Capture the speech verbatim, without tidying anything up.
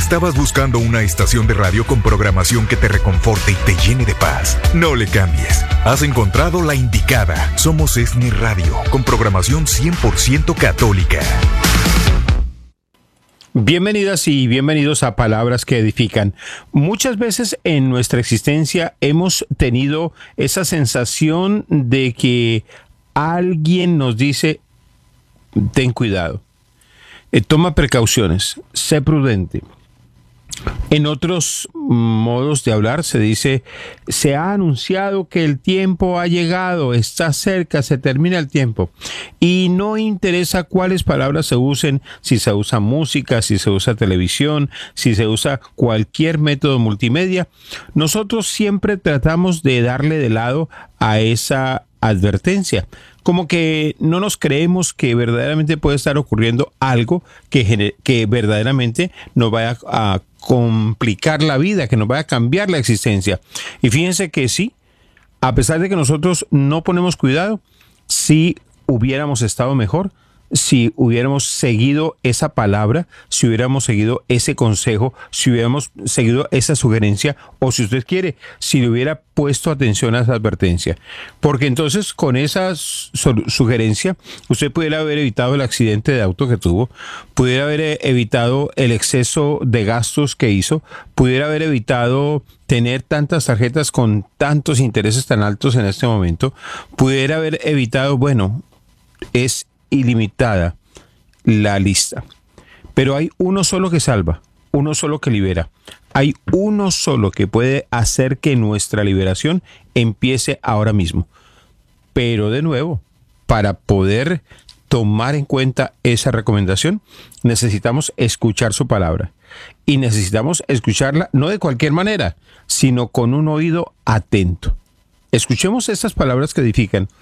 ¿Estabas buscando una estación de radio con programación que te reconforte y te llene de paz? No le cambies. Has encontrado la indicada. Somos ESNE Radio, con programación cien por ciento católica. Bienvenidas y bienvenidos a Palabras que Edifican. Muchas veces en nuestra existencia hemos tenido esa sensación de que alguien nos dice, ten cuidado, eh, toma precauciones, sé prudente. En otros modos de hablar se dice, se ha anunciado que el tiempo ha llegado, está cerca, se termina el tiempo. Y no interesa cuáles palabras se usen, si se usa música, si se usa televisión, si se usa cualquier método multimedia. Nosotros siempre tratamos de darle de lado a esa advertencia. Como que no nos creemos que verdaderamente puede estar ocurriendo algo que, que verdaderamente nos vaya a complicar la vida, que nos vaya a cambiar la existencia. Y fíjense que sí, a pesar de que nosotros no ponemos cuidado, si hubiéramos estado mejor, si hubiéramos seguido esa palabra, si hubiéramos seguido ese consejo, si hubiéramos seguido esa sugerencia, o si usted quiere, si le hubiera puesto atención a esa advertencia. Porque entonces con esa su- sugerencia, usted pudiera haber evitado el accidente de auto que tuvo, pudiera haber evitado el exceso de gastos que hizo, pudiera haber evitado tener tantas tarjetas con tantos intereses tan altos en este momento, pudiera haber evitado, bueno, es ilimitada la lista. Pero hay uno solo que salva, uno solo que libera. Hay uno solo que puede hacer que nuestra liberación empiece ahora mismo. Pero de nuevo, para poder tomar en cuenta esa recomendación, necesitamos escuchar su palabra. Y necesitamos escucharla no de cualquier manera, sino con un oído atento. Escuchemos estas palabras que edifican.